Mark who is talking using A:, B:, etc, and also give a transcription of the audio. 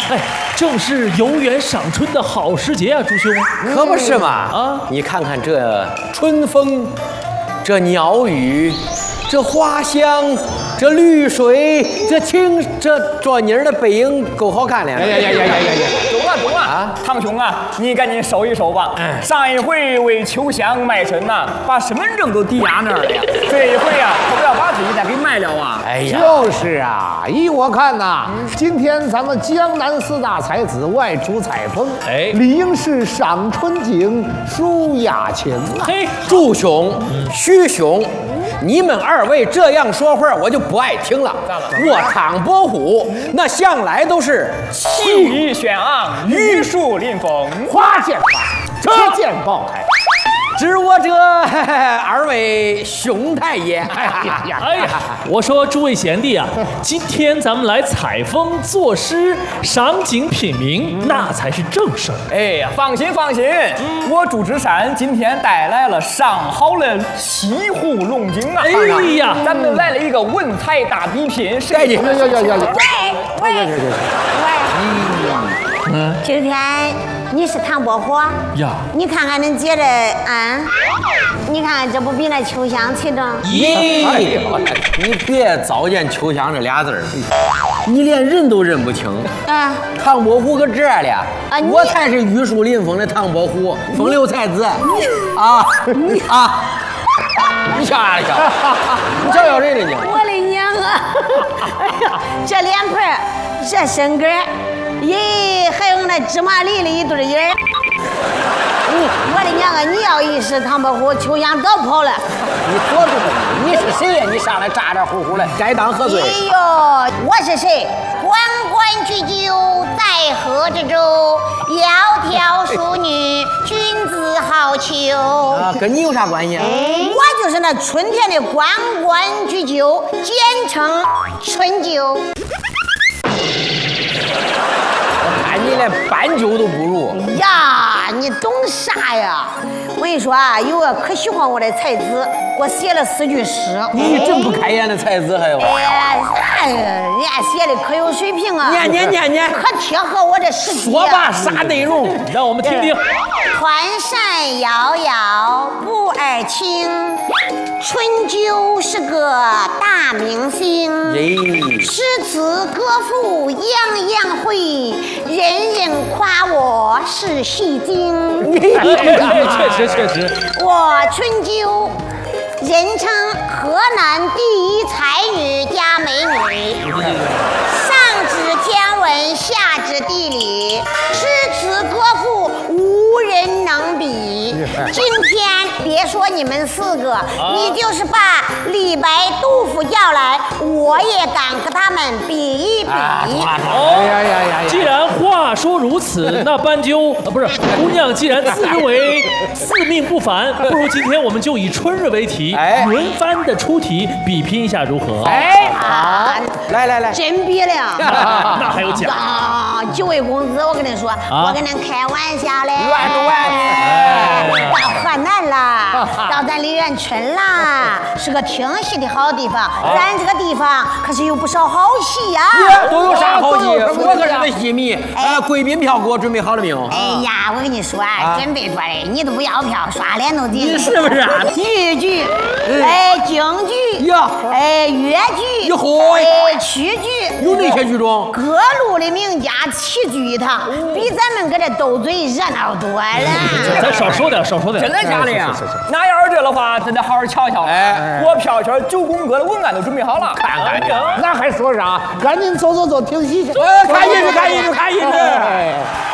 A: 哎，正是有缘赏春的好时节啊，朱兄。
B: 可不是嘛！啊，你看看这春风，这鸟语，这花香，这绿水，这转妮儿的背影够好看了。
C: 中了啊！堂兄啊，你赶紧收一收吧。上一回为秋香卖身呐，把身份证都抵押那儿了呀。这一回啊，可不要把自己再给卖了啊！
D: 哎呀，就是啊，依我看呐，今天咱们江南四大才子外出采风，理应是赏春景、抒雅情啊。
A: 嘿，
B: 祝兄、徐兄。你们二位这样说话，我就不爱听了。我唐伯虎那向来都是
C: 气宇轩昂，玉树临风，
D: 花见花，车见爆开。
B: 指我这二位兄台也。
A: 哎呀，我说诸位贤弟啊，今天咱们来采风作诗、赏景品茗，那才是正事儿。
C: 哎呀，放心，我祝枝山今天带来了上好的西湖龙井啊！
A: 哎呀，
C: 咱们来了一个文采大比拼，
B: 该你。
E: 今天你是唐伯虎
A: 呀？
E: 你看看恁姐这你看这不比那秋香齐整？
B: 咦，你别糟践秋香这俩字儿，你连人都认不清。唐伯虎搁这儿了，我才是玉树临风的唐伯虎，风流才子。你瞧啥瞧？你瞧瞧谁呢你？
E: 我的娘啊！哎呀，这脸盘，这身根。咦，还有那芝麻粒的一对眼儿，我的娘啊！你要一是唐伯虎，秋香早跑了。
B: 你说不？你是谁呀？你上来咋咋呼呼的，该当何罪？
E: 哎呦，我是谁？关关雎鸠，在河之洲。窈窕淑女，君子好逑。
B: 啊，跟你有啥关系啊？
E: 我就是那春天的关关雎鸠，简称春鸠。
B: 你连斑鸠都不如
E: 呀！你懂啥呀？我跟你说啊，有个可喜欢我的才子，我写了4句诗。
B: 你真不开眼的才子还有？
E: 哎呀，人家写的可有水平啊！
B: 念，
E: 可贴合我这实际。
B: 说吧，啥内容？
A: 让我们听听。
E: 团扇摇摇不二情，春秋是个大明星。诗词歌赋样样会，人人夸我是戏精。
A: 确实，
E: 我春秋人称河南第一才女加美女，上知天文，下知地理，诗词歌赋无人能比。今天别说你们4个，你就是把李白、杜甫叫来，我也敢和他们比一比。
A: 既然话说如此，那斑鸠不是姑娘，既然自认为四命不凡，不如今天我们就以春日为题，轮番的出题，比拼一下如何？
B: 来，
E: 真比了。
A: 那还有奖
E: 啊！几位公子，我跟你说，我跟恁开玩笑嘞。到河南啦，到咱李元春啦，是个听戏的好地方。咱这个地方可是有不少好戏呀。
B: 都有啥好戏？我可是个戏迷。贵宾票给我准备好了没有？
E: 哎呀，我跟你说啊，准备多嘞，你都不要票，刷脸都进。
B: 你是不是啊？
E: 豫剧，京剧，越剧，曲剧，
B: 有那些剧种。
E: 各路的名家齐聚一堂，比咱们搁这斗嘴热闹多了。
A: 咱少说点。
C: 真的假的呀？那要是这的话，真得好好瞧瞧。我票圈9宫格的文案都准备好了，
B: 看看去。
D: 那还说啥？赶紧走，听戏去。
B: 看戏去。